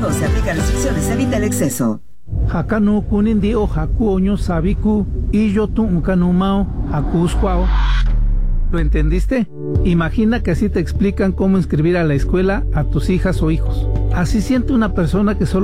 todo, se aplican restricciones, evita el exceso. Hakanu kunindi o haku oño sabiku y yo tu unkanumao haku squao. ¿Lo entendiste? Imagina que así te explican cómo inscribir a la escuela a tus hijas o hijos. Así siente una persona que solo